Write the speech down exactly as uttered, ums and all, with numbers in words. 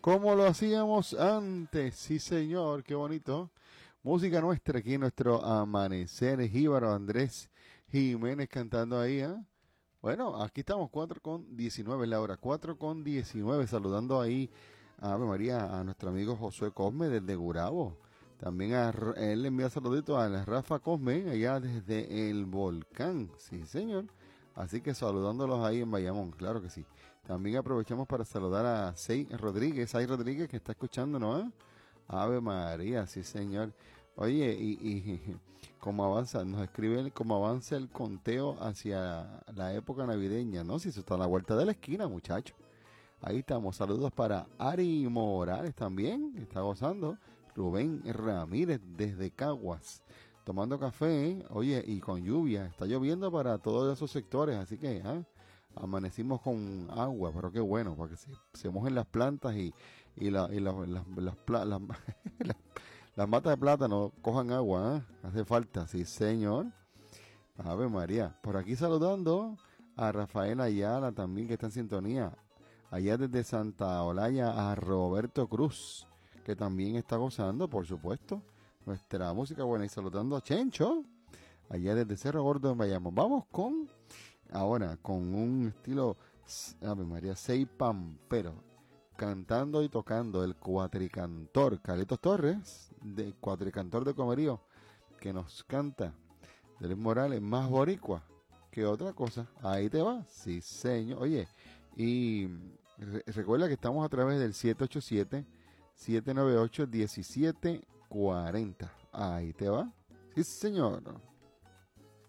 como lo hacíamos antes. Sí, señor, qué bonito. Música nuestra aquí en nuestro amanecer. Jíbaro Andrés Jiménez cantando ahí, ¿eh? Bueno, aquí estamos, cuatro con diecinueve la hora, cuatro con diecinueve, saludando ahí a Ave María, a nuestro amigo Josué Cosme desde Gurabo. También a él le envía saluditos a la Rafa Cosme, allá desde el volcán, sí señor. Así que saludándolos ahí en Bayamón, claro que sí. También aprovechamos para saludar a Sei Rodríguez, Sei Rodríguez que está escuchándonos, ¿eh? Ave María, sí señor. Oye, y, y cómo avanza, nos escriben cómo avanza el conteo hacia la época navideña, ¿no? Si eso está a la vuelta de la esquina, muchachos. Ahí estamos, saludos para Ari Morales también, que está gozando. Rubén Ramírez desde Caguas, tomando café, ¿eh? Oye, y con lluvia, está lloviendo para todos esos sectores, así que ¿eh? amanecimos con agua, pero qué bueno, para que se, se mojen las plantas y, y, la, y la, las, las, las, las, las, las matas de plátano cojan agua, ¿eh? Hace falta, sí señor. Ave María, por aquí saludando a Rafael Ayala también que está en sintonía, allá desde Santa Olaya a Roberto Cruz, que también está gozando, por supuesto, nuestra música buena, y saludando a Chencho, allá desde Cerro Gordo en Bayamón. Vamos con, ahora, con un estilo, Ave María, seis pampero, cantando y tocando el cuatricantor Carlitos Torres, de cuatricantor de Comerío, que nos canta de Luis Morales, más boricua que otra cosa. Ahí te va, sí señor. Oye, y re- recuerda que estamos a través del siete ocho siete, siete nueve ocho, uno siete cuatro cero. Ahí te va. Sí, señor.